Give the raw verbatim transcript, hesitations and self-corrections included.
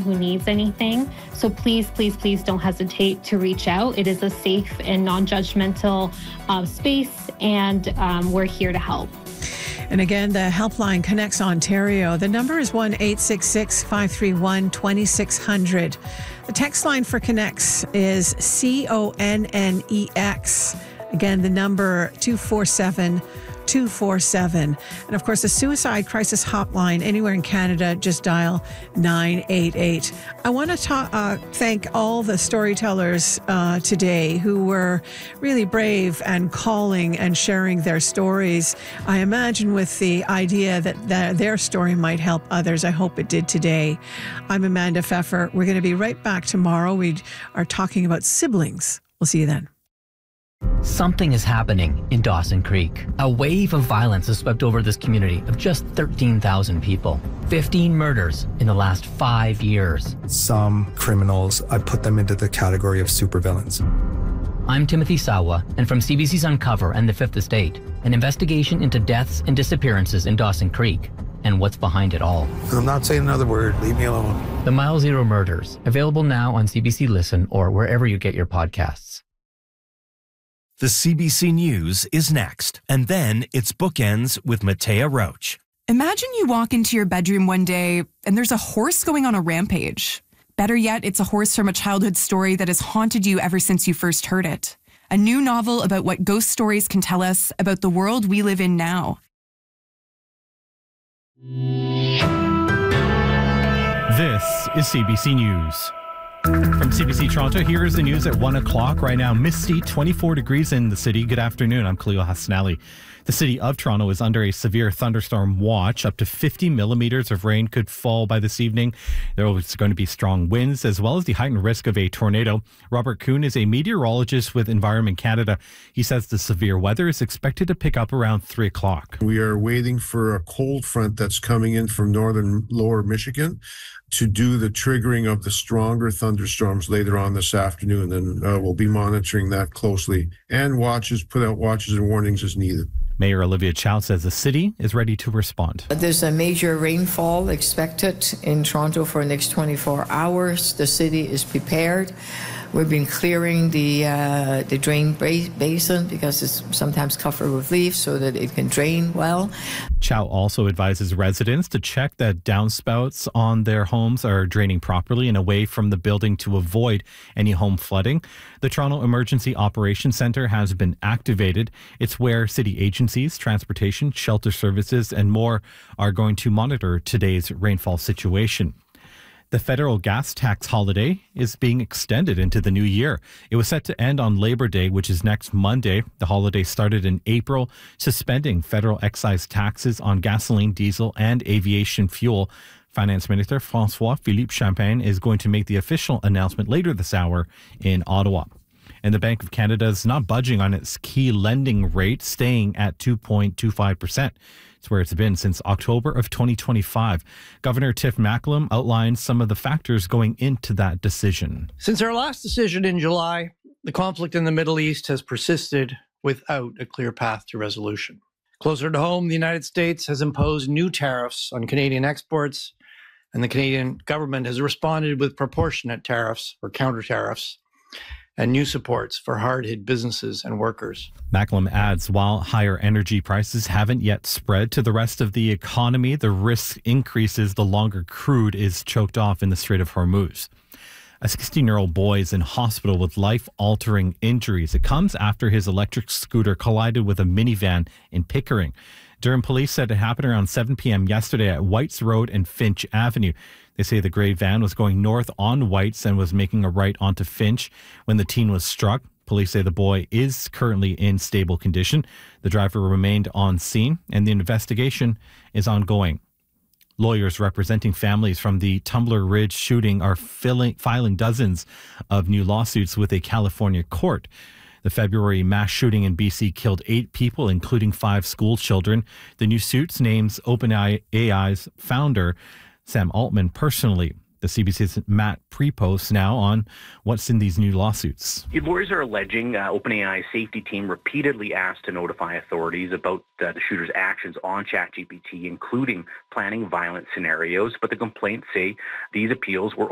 who needs anything. So please, please, please don't hesitate to reach out. It is a safe and non-judgmental uh, space, and um, we're here to help. And again, the helpline Connects Ontario. The number is one eight six six, five three one, two six zero zero. The text line for Connects is C O N N E X. Again, the number two four seven, two four seven. And of course, the suicide crisis hotline anywhere in Canada, just dial nine eight eight. I want to ta- uh, thank all the storytellers uh, today who were really brave and calling and sharing their stories. I imagine with the idea that, that their story might help others. I hope it did today. I'm Amanda Pfeffer. We're going to be right back tomorrow. We are talking about siblings. We'll see you then. Something is happening in Dawson Creek. A wave of violence has swept over this community of just thirteen thousand people. fifteen murders in the last five years. Some criminals, I put them into the category of supervillains. I'm Timothy Sawa, and from C B C's Uncover and The Fifth Estate, an investigation into deaths and disappearances in Dawson Creek and what's behind it all. I'm not saying another word. Leave me alone. The Mile Zero Murders, available now on C B C Listen or wherever you get your podcasts. The C B C News is next, and then it's Bookends with Matea Roach. Imagine you walk into your bedroom one day and there's a horse going on a rampage. Better yet, it's a horse from a childhood story that has haunted you ever since you first heard it. A new novel about what ghost stories can tell us about the world we live in now. This is C B C News. From C B C Toronto, here is the news at one o'clock. Right now, misty, twenty-four degrees in the city. Good afternoon. I'm Khalil Hassanali. The city of Toronto is under a severe thunderstorm watch. Up to fifty millimeters of rain could fall by this evening. There is going to be strong winds as well as the heightened risk of a tornado. Robert Kuhn is a meteorologist with Environment Canada. He says the severe weather is expected to pick up around three o'clock. We are waiting for a cold front that's coming in from northern lower Michigan to do the triggering of the stronger thunderstorms later on this afternoon. And uh, we'll be monitoring that closely and watches, put out watches and warnings as needed. Mayor Olivia Chow says the city is ready to respond. There's a major rainfall expected in Toronto for the next twenty-four hours. The city is prepared. We've been clearing the uh, the drain basin because it's sometimes covered with leaves so that it can drain well. Chow also advises residents to check that downspouts on their homes are draining properly and away from the building to avoid any home flooding. The Toronto Emergency Operations Centre has been activated. It's where city agencies, transportation, shelter services, and more are going to monitor today's rainfall situation. The federal gas tax holiday is being extended into the new year. It was set to end on Labor Day, which is next Monday. The holiday started in April, suspending federal excise taxes on gasoline, diesel, and aviation fuel. Finance Minister François-Philippe Champagne is going to make the official announcement later this hour in Ottawa. And the Bank of Canada is not budging on its key lending rate, staying at two point two five percent. It's where it's been since October of twenty twenty-five. Governor Tiff Macklem outlined some of the factors going into that decision. Since our last decision in July, the conflict in the Middle East has persisted without a clear path to resolution. Closer to home, the United States has imposed new tariffs on Canadian exports, and the Canadian government has responded with proportionate tariffs or counter tariffs and new supports for hard-hit businesses and workers. Macklem adds, while higher energy prices haven't yet spread to the rest of the economy, the risk increases the longer crude is choked off in the Strait of Hormuz. A sixteen-year-old boy is in hospital with life-altering injuries. It comes after his electric scooter collided with a minivan in Pickering. Durham police said it happened around seven p.m. yesterday at Whites Road and Finch Avenue. They say the gray van was going north on Whites and was making a right onto Finch when the teen was struck. Police say the boy is currently in stable condition. The driver remained on scene, and the investigation is ongoing. Lawyers representing families from the Tumbler Ridge shooting are filling, filing dozens of new lawsuits with a California court. The February mass shooting in B C killed eight people, including five school children. The new suits names OpenAI's founder, Sam Altman, personally. The C B C's Matt Prepost now on what's in these new lawsuits. Lawyers are alleging uh, OpenAI's safety team repeatedly asked to notify authorities about uh, the shooter's actions on ChatGPT, including planning violent scenarios. But the complaints say these appeals were